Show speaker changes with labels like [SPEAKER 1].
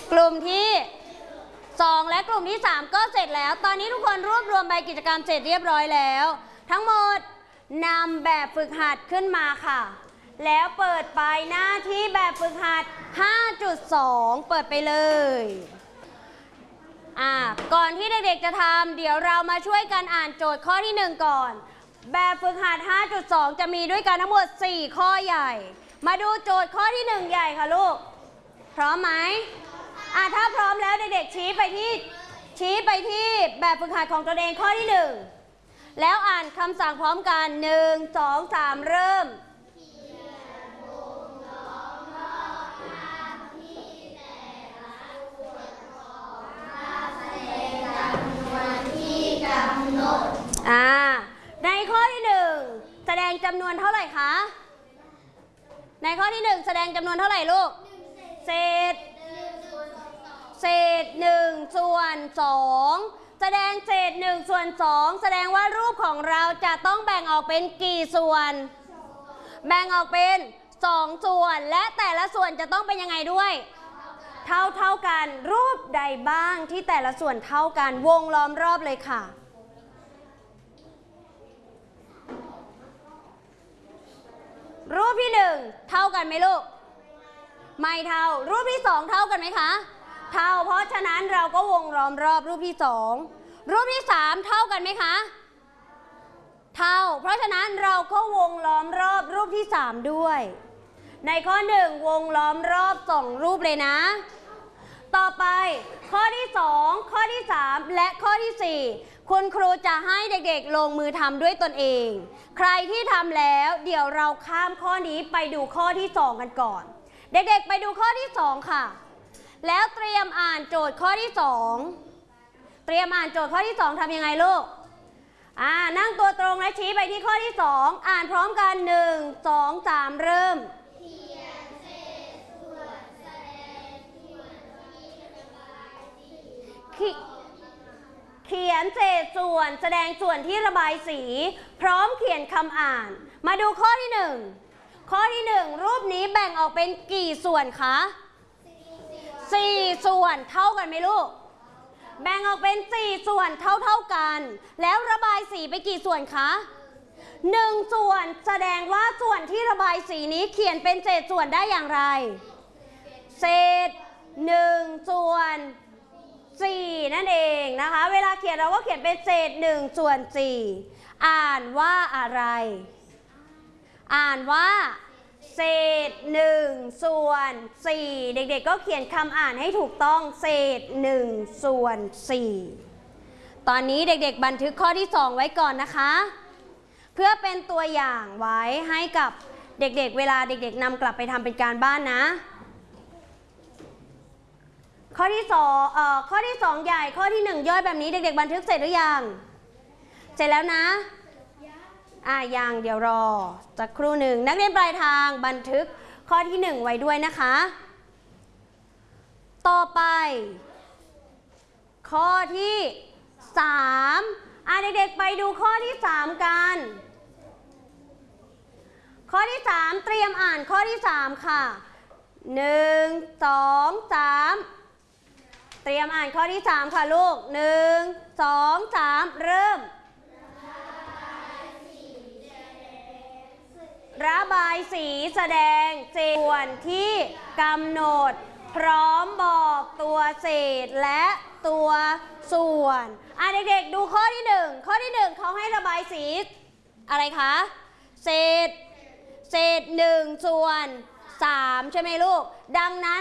[SPEAKER 1] กลุ่มที่2และกลุ่มที่3ก็เสร็จแล้วตอนนี้ทุกคนรวบรวมใบกิจกรรมเสร็จเรียบร้อยแล้วทั้งหมดนำแบบฝึกหัดขึ้นมาค่ะแล้วเปิดไปหน้าที่แบบฝึกหัด 5.2 เปิดไปเลยก่อนที่เด็กๆจะทำเดี๋ยวเรามาช่วยกันอ่านโจทย์ข้อที่1ก่อนแบบฝึกหัด 5.2 จะมีด้วยกันทั้งหมด4ข้อใหญ่มาดูโจทย์ข้อที่1ใหญ่ค่ะลูกพร้อมไหมถ้าพร้อมแล้วเด็กๆชี้ไปที่แบบฝึกหัดของตนเองข้อที่1แล้วอ่านคำสั่งพร้อมกัน1 2 3เริ่มในข้อที่1แสดงจำนวนเท่าไหร่คะในข้อที่1แสดงจำนวนเท่าไหร่ลูกเศษ1ส่วน2แสดงเศษ1ส่วน2แสดงว่ารูปของเราจะต้องแบ่งออกเป็นกี่ส่วนแบ่งออกเป็น2ส่วนและแต่ละส่วนจะต้องเป็นยังไงด้วยเท่ากันรูปใดบ้างที่แต่ละส่วนเท่ากันวงล้อมรอบเลยค่ะรูปที่1เท่ากันไหมลูกไม่เท่ารูปที่2เท่ากันไหมคะเท่าเพราะฉะนั้นเราก็วงล้อมรอบรูปที่2รูปที่3เท่ากันไหมคะเท่าเพราะฉะนั้นเราก็วงล้อมรอบรูปที่3ด้วยในข้อ1วงล้อมรอบ2รูปเลยนะต่อไปข้อที่2ข้อที่3และข้อที่4คุณครูจะให้เด็กๆลงมือทำด้วยตนเองใครที่ทำแล้วเดี๋ยวเราข้ามข้อนี้ไปดูข้อที่2กันก่อนเด็กๆไปดูข้อที่2ค่ะแล้วเตรียมอ่านโจทย์ข้อที่2เตรียมอ่านโจทย์ข้อที่2ทำยังไงลูกนั่งตัวตรงและชี้ไปที่ข้อที่2อ่านพร้อมกัน1 2 3เริ่มเขียนเศษส่วนแสดงส่วนที่ระบายสีพร้อมเขียนคำอ่านมาดูข้อที่1ข้อที่1รูปนี้แบ่งออกเป็นกี่ส่วนคะ4ส่วนเท่ากันไหมลูกแบ่งออกเป็น4ส่วนเท่ากันแล้วระบายสีไปกี่ส่วนคะ1ส่วนแสดงว่าส่วนที่ระบายสีนี้เขียนเป็นเศษส่วนได้อย่างไรเศษ1ส่วน4นั่นเองนะคะเวลาเขียนเราก็เขียนเป็นเศษ1ส่วน4อ่านว่าอะไรอ่านว่าเศษ1ส่วน4เด็กๆก็เขียนคำอ่านให้ถูกต้องเศษ1ส่วน4ตอนนี้เด็กๆบันทึกข้อที่2ไว้ก่อนนะคะเพื่อเป็นตัวอย่างไว้ให้กับเด็กๆเวลาเด็กๆนำกลับไปทำเป็นการบ้านนะข้อที่2ใหญ่ข้อที่1ย่อยแบบนี้เด็กๆบันทึกเสร็จหรือยังเสร็จแล้วนะยังเดี๋ยวรอสักครู่หนึ่งนักเรียนปลายทางบันทึกข้อที่1ไว้ด้วยนะคะต่อไปข้อที่3เด็กๆไปดูข้อที่3กันข้อที่3เตรียมอ่านข้อที่3ค่ะ1 2 3เตรียมอ่านข้อที่3ค่ะลูก1 2 3เริ่มระบายสีแสดงส่วนที่กำหนดพร้อมบอกตัวเศษและตัวส่วนเด็กๆดูข้อที่1ข้อที่1เขาให้ระบายสีอะไรคะเศษ1ส่วน3ใช่ไหมลูกดังนั้น